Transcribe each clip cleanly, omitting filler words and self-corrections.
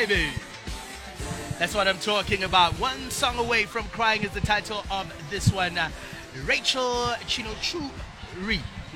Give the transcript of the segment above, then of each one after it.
baby. That's what I'm talking about. One song away from crying is the title of this one. Rachel Chinochuriri.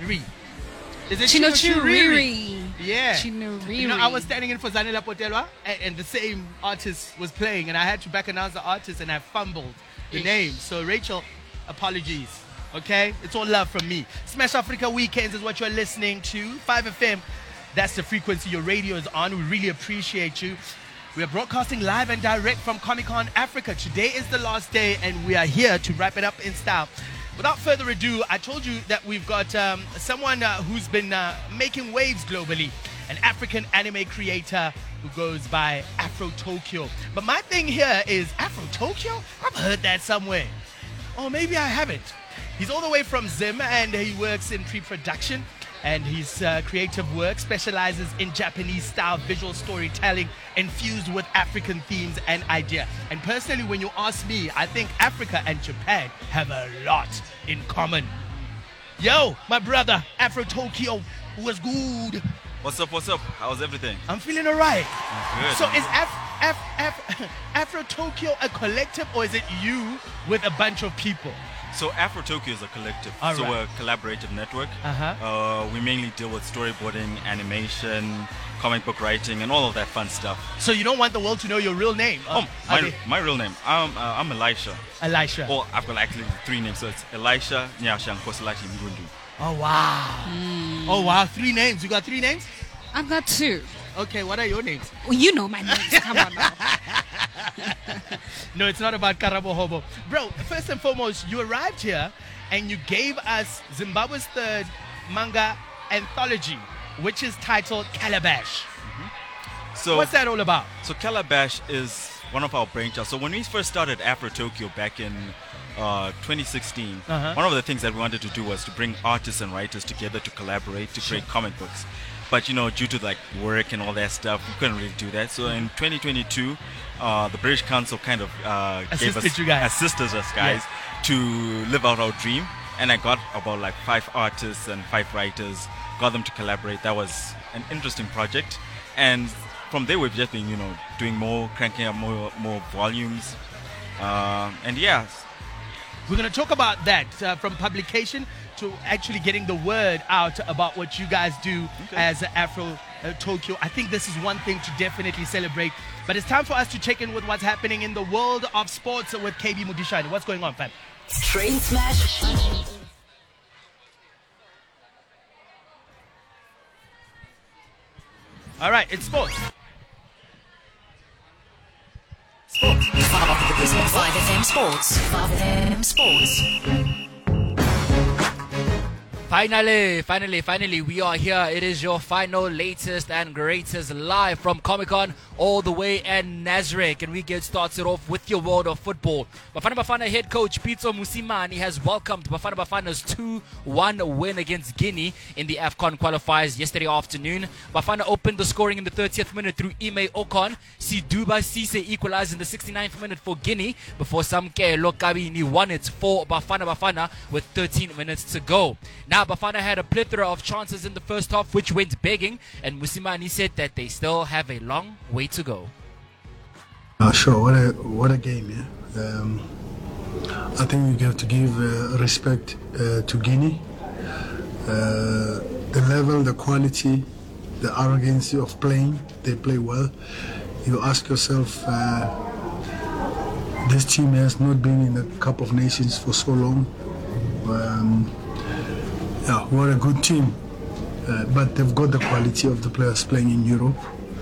Is it Chinochuriri? Yeah. Chinochuriri. You know, I was standing in for Zanela Potelwa, and the same artist was playing, and I had to back announce the artist, and I fumbled the name. So, Rachel, apologies. Okay? It's all love from me. Smash Africa Weekends is what you're listening to. 5FM, that's the frequency your radio is on. We really appreciate you. We are broadcasting live and direct from Comic-Con Africa. Today is the last day, and we are here to wrap it up in style. Without further ado, I told you that we've got someone who's been making waves globally, an African anime creator who goes by Afro Tokyo. But my thing here is Afro Tokyo? I've heard that somewhere. Or maybe I haven't. He's all the way from Zim, and he works in pre-production. And his creative work specializes in Japanese-style visual storytelling infused with African themes and idea. And personally, when you ask me, I think Africa and Japan have a lot in common. Yo, my brother, Afro Tokyo, was good. What's up? How's everything? I'm feeling all right. Good. So is Afro Tokyo a collective, or is it you with a bunch of people? So Afro Tokyo is a collective. All so right. we're a collaborative network. We mainly deal with storyboarding, animation, comic book writing, and all of that fun stuff. So you don't want the world to know your real name? My real name. I'm Elisha. Elisha. Well, I've got actually 3 names. So it's Elisha Nyashang Kosalachi Mgundu. Oh, wow. Oh, wow. 3 names. You got 3 names? I've got 2. Okay, what are your names? Well, you know my names. Come on now. No, it's not about Karabo Hobo. Bro, first and foremost, you arrived here and you gave us Zimbabwe's 3rd manga anthology, which is titled Calabash. So what's that all about? So Calabash is one of our brainchilds. So when we first started Afro Tokyo back in 2016, one of the things that we wanted to do was to bring artists and writers together to collaborate to create comic books. But, you know, due to like work and all that stuff, we couldn't really do that. So in 2022, the British Council kind of assisted us guys to live out our dream. And I got about like 5 artists and 5 writers, got them to collaborate. That was an interesting project. And from there, we've just been, you know, doing more, cranking up more volumes. And yeah. We're going to talk about that from publication to actually getting the word out about what you guys do as Afro Tokyo. I think this is one thing to definitely celebrate. But it's time for us to check in with what's happening in the world of sports with KB Mudishani. What's going on, fam? Train Smash. All right, it's sports. 5FM Sports. 5FM Sports. Finally, we are here. It is your final, latest and greatest live from Comic-Con all the way in Nazareth. And we get started off with your world of football. Bafana Bafana head coach Pitso Mosimane has welcomed Bafana Bafana's 2-1 win against Guinea in the AFCON qualifiers yesterday afternoon. Bafana opened the scoring in the 30th minute through Ime Okon. Siduba Sise equalized in the 69th minute for Guinea before Samke Lokabini won it for Bafana with 13 minutes to go. Now, Bafana had a plethora of chances in the first half, which went begging, and Mosimane said that they still have a long way to go. Sure, what a game, yeah. I think we have to give respect to Guinea. The level, the quality, the arrogancy of playing, they play well. You ask yourself, this team has not been in the Cup of Nations for so long. Yeah, what a good team. But they've got the quality of the players playing in Europe.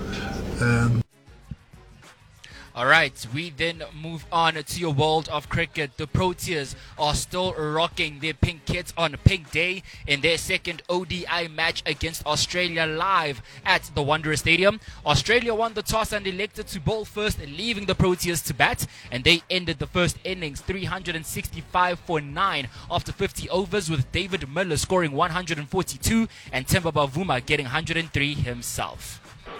All right, we then move on to your world of cricket. The Proteas are still rocking their pink kits on Pink Day in their second ODI match against Australia live at the Wanderers Stadium. Australia won the toss and elected to bowl first, leaving the Proteas to bat, and they ended the first innings 365 for 9 after 50 overs, with David Miller scoring 142 and Temba Bavuma getting 103 himself.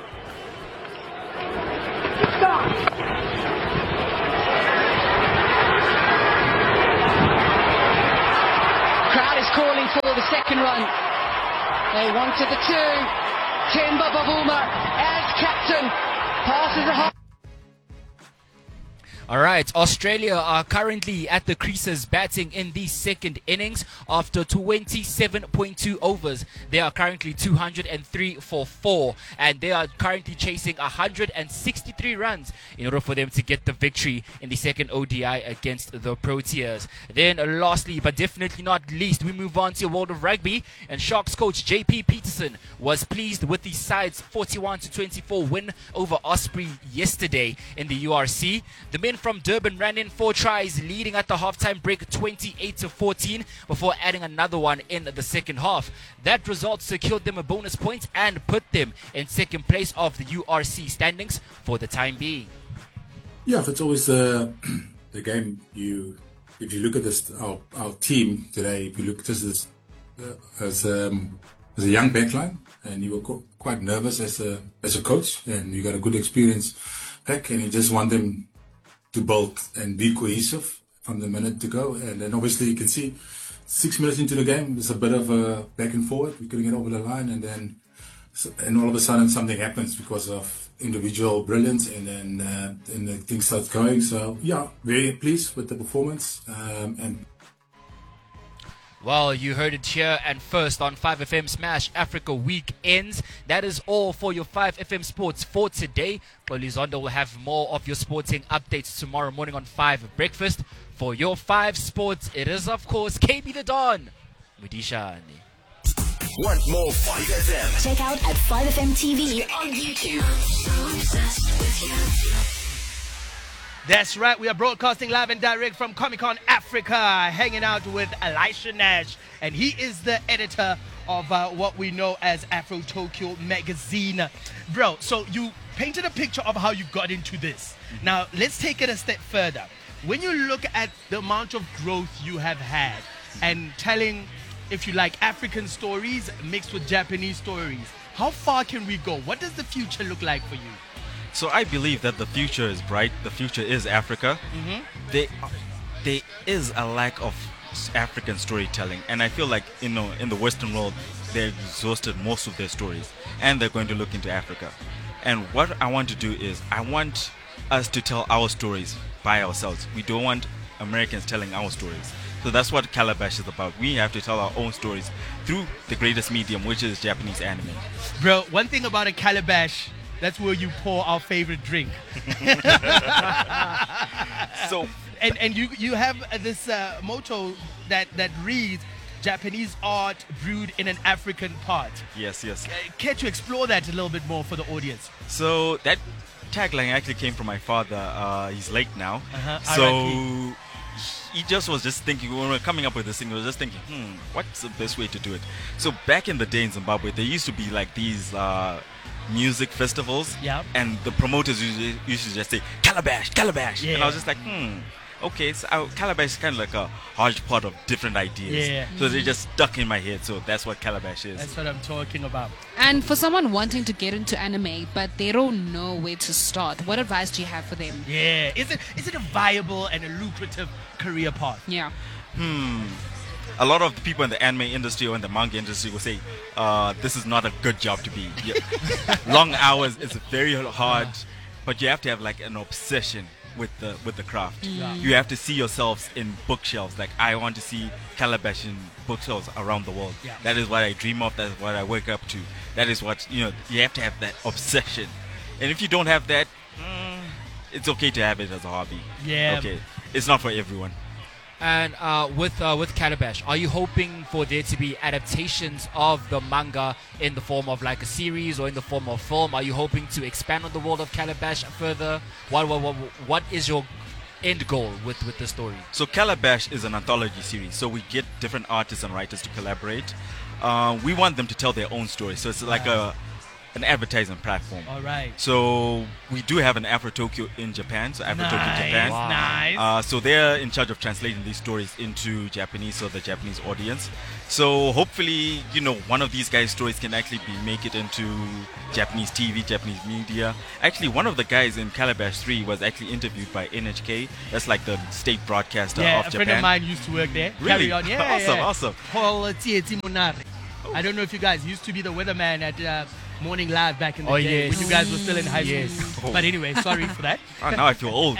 Crowd is calling for the second run. They wanted the 2. Temba Bavuma as captain passes the All right, Australia are currently at the creases batting in the second innings after 27.2 overs. They are currently 203 for 4 and they are currently chasing 163 runs in order for them to get the victory in the second ODI against the Proteas. Then lastly, but definitely not least, we move on to the world of rugby, and Sharks coach JP Peterson was pleased with the side's 41-24 win over Osprey yesterday in the URC. The men from Durban ran in 4 tries, leading at the halftime break 28-14 before adding another one in the second half. That result secured them a bonus point and put them in second place of the URC standings for the time being. Yeah, it's always the game. If you look at this, our team today, if you look at this as a young backline, and you were quite nervous as a coach, and you got a good experience back, and you just want them to build and be cohesive from the minute to go. And then obviously you can see 6 minutes into the game, there's a bit of a back and forward. We couldn't get over the line, and all of a sudden something happens because of individual brilliance, and then the thing starts going. So yeah, very pleased with the performance. Well, you heard it here and first on 5FM Smash Africa Weekends. That is all for your 5FM Sports for today. Xolizondo will have more of your sporting updates tomorrow morning on 5 Breakfast. For your 5 Sports, it is, of course, KB the Don. Mudishani. Want more 5FM? Check out at 5FM TV on YouTube. Obsessed with you. That's right. We are broadcasting live and direct from Comic-Con Africa, hanging out with Elisha Nash, and he is the editor of what we know as Afro Tokyo magazine. Bro, so you painted a picture of how you got into this. Now, let's take it a step further. When you look at the amount of growth you have had and telling, if you like, African stories mixed with Japanese stories, how far can we go? What does the future look like for you? So I believe that the future is bright. The future is Africa. There is a lack of African storytelling, and I feel like in the Western world they've exhausted most of their stories, and they're going to look into Africa. And what I want to do is I want us to tell our stories by ourselves. We don't want Americans telling our stories. So that's what Calabash is about. We have to tell our own stories through the greatest medium, which is Japanese anime. Bro, one thing about a Calabash, that's where you pour our favorite drink. So, and you have this motto that reads, Japanese art brewed in an African pot. Yes. Care to explore that a little bit more for the audience? So that tagline actually came from my father. He's late now. So he just was just thinking, when we were coming up with this thing, we were just thinking, what's the best way to do it? So back in the day in Zimbabwe, there used to be like these music festivals, and the promoters used to just say Calabash, and I was just like, okay, so Calabash is kind of like a hodgepodge of different ideas, so they just stuck in my head. So that's what Calabash is. That's what I'm talking about. And for someone wanting to get into anime but they don't know where to start, what advice do you have for them? Is it a viable and a lucrative career path? A lot of the people in the anime industry or in the manga industry will say, this is not a good job to be. Long hours, it's very hard, but you have to have like an obsession with the craft. You have to see yourselves in bookshelves. Like, I want to see Calabash in bookshelves around the world. That is what I dream of. That is what I wake up to. That is what, you have to have that obsession. And if you don't have that, it's okay to have it as a hobby. Okay, it's not for everyone. And with Calabash, are you hoping for there to be adaptations of the manga in the form of like a series or in the form of film? Are you hoping to expand on the world of Calabash further? What is your end goal with the story? So Calabash is an anthology series. So we get different artists and writers to collaborate. We want them to tell their own story. So it's like an advertising platform. All right. So we do have an Afro Tokyo in Japan. So Afro Tokyo Japan. Wow. Nice. So they're in charge of translating these stories into Japanese, so the Japanese audience. So hopefully, one of these guys' stories can actually make it into Japanese TV, Japanese media. Actually, one of the guys in Calabash 3 was actually interviewed by NHK. That's like the state broadcaster of Japan. A friend of mine used to work there. Really? Carry on. Awesome. Paul Tieti Munari. I don't know if you guys used to be the weatherman at Morning Live back in the day when you guys were still in high school. But anyway, sorry for that. Oh, now I feel old.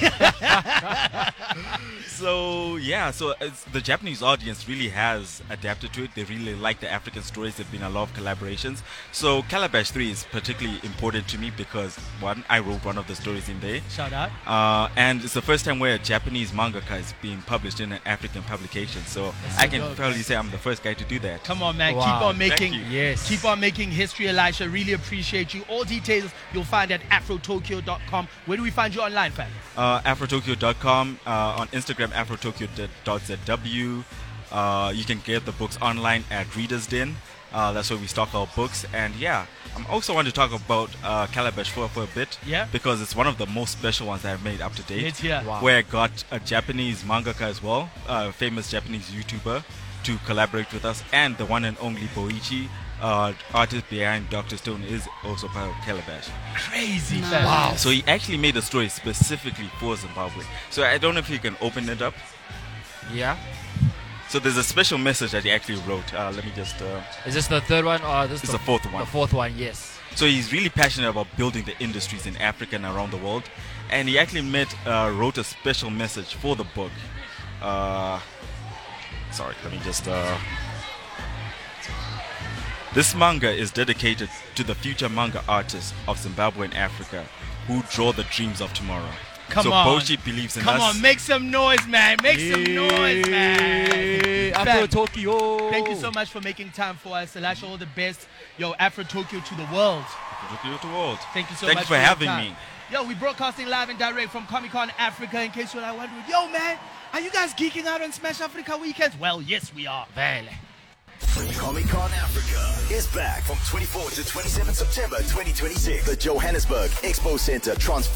So the Japanese audience really has adapted to it. They really like the African stories. There've been a lot of collaborations. So Calabash 3 is particularly important to me because, one, I wrote one of the stories in there. Shout out. And it's the first time where a Japanese mangaka is being published in an African publication. So I can probably say I'm the first guy to do that. Come on, man. Wow. Keep on making Yes. Keep on making history, Elisha. Really appreciate you. All details you'll find at afrotokyo.com. Where do we find you online, fam? Afrotokyo.com, on Instagram afrotokyo.zw. You can get the books online at Reader's Den. That's where we stock our books. And I also want to talk about Calabash 4 for a bit. Yeah. Because it's one of the most special ones I've made up to date. It's here. Wow. Where I got a Japanese mangaka as well, a famous Japanese YouTuber, to collaborate with us. And the one and only Boichi, artist behind Dr. Stone, is also part of Calabash. Crazy, Nice. fam. Wow. So he actually made a story specifically for Zimbabwe. So I don't know if you can open it up. Yeah. So there's a special message that he actually wrote. Let me just... Is this the third one or this? It's the fourth one. The fourth one, yes. So he's really passionate about building the industries in Africa and around the world. And he actually wrote a special message for the book. Sorry, let me just... This manga is dedicated to the future manga artists of Zimbabwe and Africa who draw the dreams of tomorrow. Come on. Boichi believes in Come us. on, make some noise, man. Make some noise, man. Afro Fam, Tokyo. Thank you so much for making time for us. Elisha, all the best. Yo, Afro Tokyo to the world. Tokyo to the world. Thank you so Thank much you for your having time. me. Yo, we broadcasting live and direct from Comic-Con Africa. In case you're like wondering, yo, man, are you guys geeking out on Smash Africa weekends? Well, yes, we are. Vele. Comic-Con Africa is back from 24 to 27 September 2026. The Johannesburg Expo Center transforms